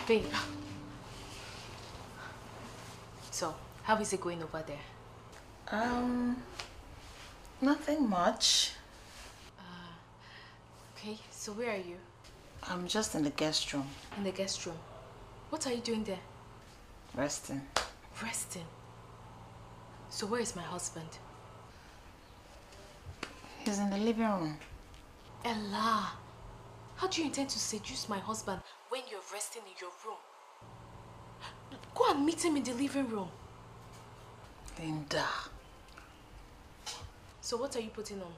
Babe. So, how is it going over there? Nothing much. Okay, so where are you? I'm just in the guest room. In the guest room. What are you doing there? Resting. Resting? So where is my husband? He's in the living room. Ella, how do you intend to seduce my husband when you're resting in your room? Go and meet him in the living room. Linda. So what are you putting on?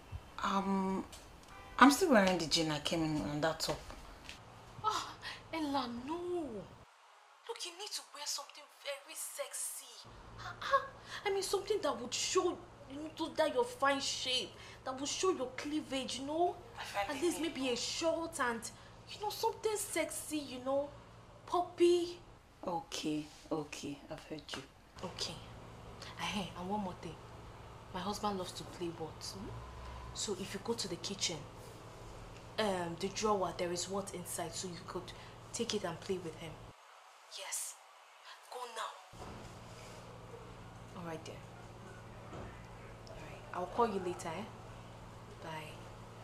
I'm still wearing the jean I came in on that top. Oh, Ella, no. Look, you need to wear something very sexy. I mean, something that would show, that your fine shape, that would show your cleavage, At least maybe a short and, something sexy, Poppy. Okay, I've heard you. Okay. Hey, and one more thing. My husband loves to play what? So if you go to the kitchen, the drawer, there is what inside, so you could take it and play with him. Yes. Go now. All right, dear. All right. I'll call you later, eh? Bye.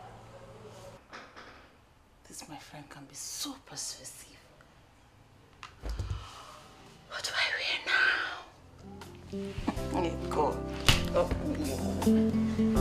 This, my friend, can be so persuasive. What do I wear now? Go. Oh,